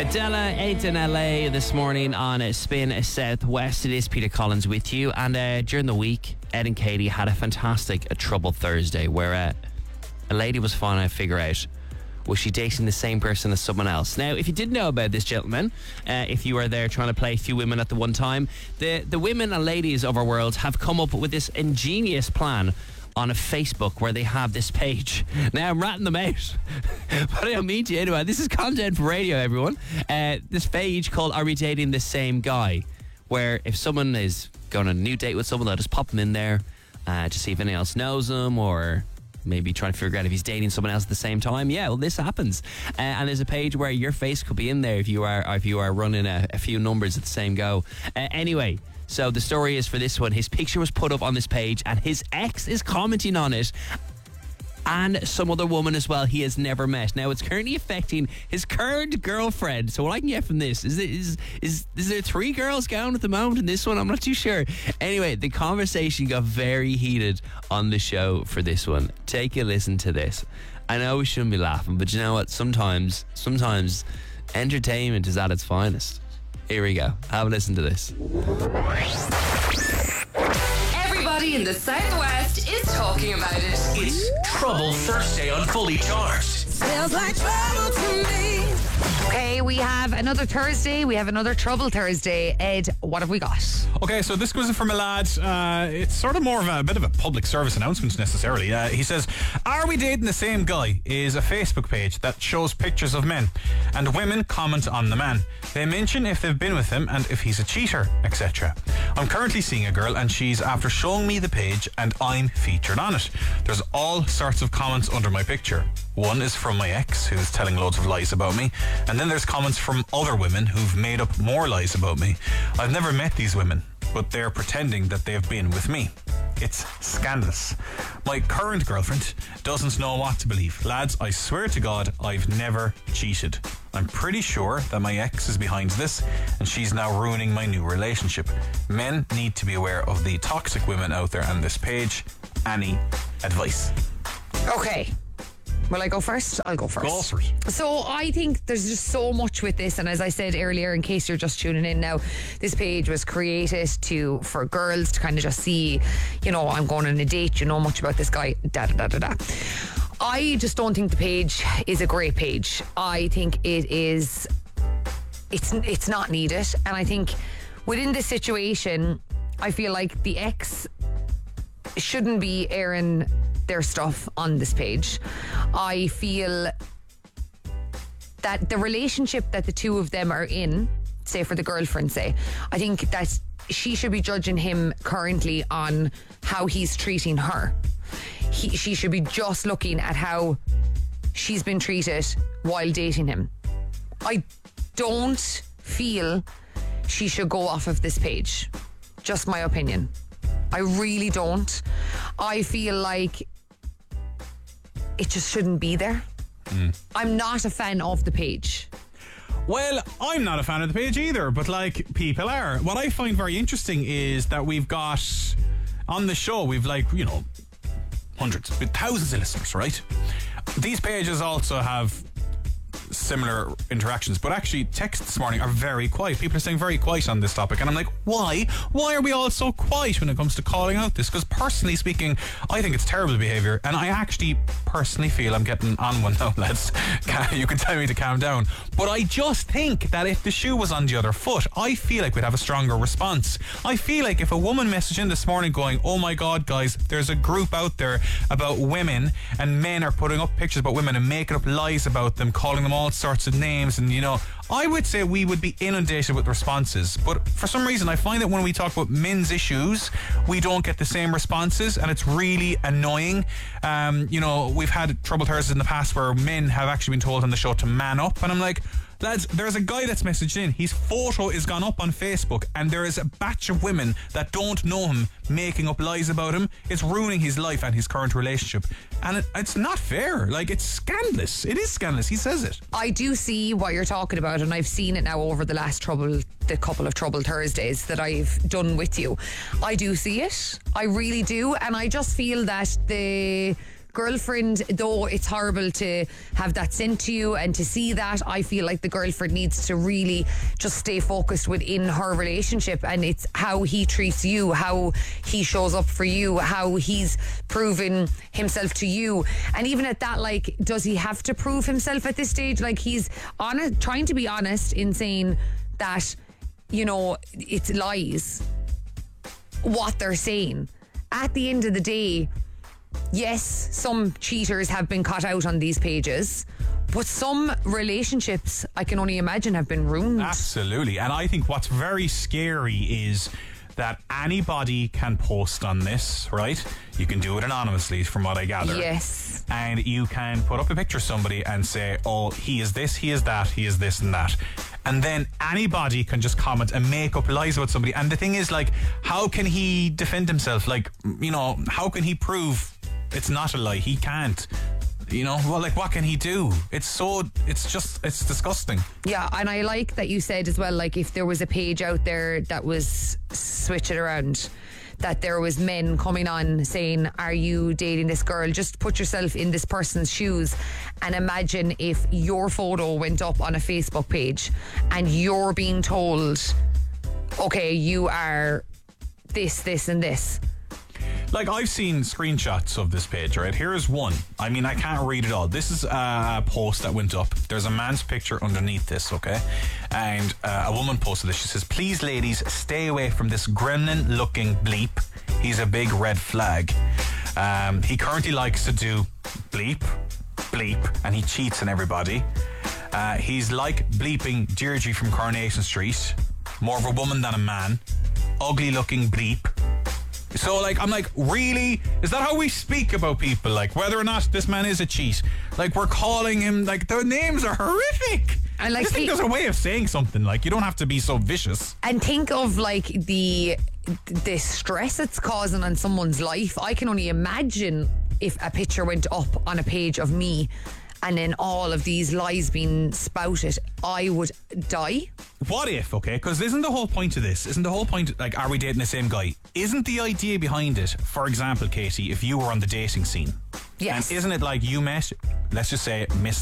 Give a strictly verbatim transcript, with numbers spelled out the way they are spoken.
Adela, eight in L A this morning on Spin Southwest. It is Peter Collins with you. And uh, during the week, Ed and Katie had a fantastic a Trouble Thursday where uh, a lady was trying to figure out, was she dating the same person as someone else? Now, if you didn't know about this, gentlemen, uh, if you were there trying to play a few women at the one time, the, the women and ladies of our world have come up with this ingenious plan on a Facebook where they have this page. Now I'm ratting them out, but I don't mean to anyway. This is content for radio, everyone. Uh, this page called Are We Dating the Same Guy? Where if someone is going on a new date with someone, they'll just pop them in there uh, to see if anyone else knows them, or maybe trying to figure out if he's dating someone else at the same time. Yeah, well, this happens. Uh, and there's a page where your face could be in there if you are or if you are running a, a few numbers at the same go. Uh, anyway, so the story is for this one. His picture was put up on this page and his ex is commenting on it, and some other woman as well he has never met. Now it's currently affecting his current girlfriend. So what I can get from this is is is is there three girls going at the moment in this one? I'm not too sure. Anyway, the conversation got very heated on the show for this one. Take a listen to this. I know we shouldn't be laughing, but you know what? Sometimes sometimes entertainment is at its finest. Here we go. Have a listen to this. Everybody in the Southwest is talking about it. It's Trouble Thursday on Fully Charged. Smells like trouble to me. Okay, we have another Thursday. We have another Trouble Thursday. Ed, what have we got? Okay, so this goes from a lad. Uh, it's sort of more of a, a bit of a public service announcement necessarily. Uh, he says, Are We Dating the Same Guy? Is a Facebook page that shows pictures of men, and women comment on the man. They mention if they've been with him and if he's a cheater, et cetera. I'm currently seeing a girl and she's after showing me the page and I'm featured on it. There's all sorts of comments under my picture. One is from my ex, who's telling loads of lies about me, and then there's comments from other women who've made up more lies about me. I've never met these women, but they're pretending that they've been with me. It's scandalous. My current girlfriend doesn't know what to believe. Lads, I swear to God, I've never cheated. I'm pretty sure that my ex is behind this, and she's now ruining my new relationship. Men need to be aware of the toxic women out there on this page. Any advice? Okay. Will I go first? I'll go first. Go for it. So I think there's just so much with this, and as I said earlier, in case you're just tuning in now, this page was created to for girls to kind of just see, you know, I'm going on a date, you know much about this guy, da da da da da. I just don't think the page is a great page. I think it is, it's it's not needed, and I think within this situation, I feel like the ex shouldn't be airing their stuff on this page. I feel that the relationship that the two of them are in, say for the girlfriend, say, I think that she should be judging him currently on how he's treating her. He, she should be just looking at how she's been treated while dating him. I don't feel she should go off of this page. Just my opinion. I really don't. I feel like it just shouldn't be there. Mm. I'm not a fan of the page. Well, I'm not a fan of the page either, but like people are. What I find very interesting is that we've got on the show, we've like, you know, hundreds, thousands of listeners, right? These pages also have similar interactions, but actually texts this morning are very quiet. People are staying very quiet on this topic, and I'm like, why? Why are we all so quiet when it comes to calling out this? Because personally speaking, I think it's terrible behaviour, and I actually personally feel I'm getting on one now, lads. You can tell me to calm down, but I just think that if the shoe was on the other foot, I feel like we'd have a stronger response. I feel like if a woman messaged in this morning going, oh my God, guys, there's a group out there about women, and men are putting up pictures about women and making up lies about them, calling them all sorts of names, and you know, I would say we would be inundated with responses, but for some reason I find that when we talk about men's issues, we don't get the same responses, and it's really annoying. Um, you know, we've had Trouble Thursdays in the past where men have actually been told on the show to man up, and I'm like, lads, there's a guy that's messaged in, his photo is gone up on Facebook, and there is a batch of women that don't know him making up lies about him. It's ruining his life and his current relationship, and it, it's not fair. Like, it's scandalous. It is scandalous. He says it. I do see what you're talking about, and I've seen it now over the last trouble the couple of Trouble Thursdays that I've done with you. I do see it. I really do, and I just feel that the girlfriend, though it's horrible to have that sent to you and to see that, I feel like the girlfriend needs to really just stay focused within her relationship, and it's how he treats you, how he shows up for you, how he's proven himself to you. And even at that, like, does he have to prove himself at this stage? Like, he's honest, trying to be honest in saying that, you know, it's lies what they're saying. At the end of the day, yes, some cheaters have been caught out on these pages, but some relationships, I can only imagine, have been ruined. Absolutely. And I think what's very scary is that anybody can post on this, right? You can do it anonymously, from what I gather. Yes. And you can put up a picture of somebody and say, oh, he is this, he is that, he is this and that. And then anybody can just comment and make up lies about somebody. And the thing is, like, how can he defend himself? Like, you know, how can he prove it's not a lie? He can't. You know, well, like, what can he do? It's so, it's just, it's disgusting. Yeah, and I like that you said as well, like, if there was a page out there that was switching around, that there was men coming on saying, are you dating this girl? Just put yourself in this person's shoes and imagine if your photo went up on a Facebook page and you're being told, okay, you are this, this and this. Like, I've seen screenshots of this page, right? Here's one. I mean, I can't read it all. This is a post that went up. There's a man's picture underneath this, okay? And uh, a woman posted this. She says, please, ladies, stay away from this gremlin-looking bleep. He's a big red flag. Um, he currently likes to do bleep, bleep, and he cheats on everybody. Uh, he's like bleeping Deirdre from Coronation Street. More of a woman than a man. Ugly-looking bleep. So, like, I'm like, really? Is that how we speak about people? Like, whether or not this man is a cheat? Like, we're calling him, like, their names are horrific. I like I just think the- there's a way of saying something. Like, you don't have to be so vicious. And think of, like, the the stress it's causing on someone's life. I can only imagine if a picture went up on a page of me and then all of these lies being spouted, I would die. What if, okay, because isn't the whole point of this, isn't the whole point, like, are we dating the same guy? Isn't the idea behind it, for example, Katie, if you were on the dating scene? Yes. And isn't it like you met, let's just say, Miss